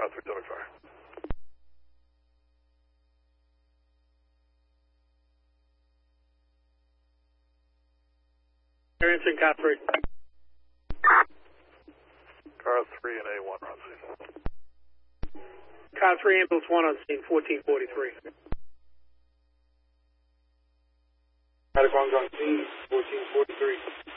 Car 3 Dog Fire. Answering Car 3. Car 3 and A1 on scene. Car 3, ambulance 1 on scene, 1443. Medic 1's on scene, 1443.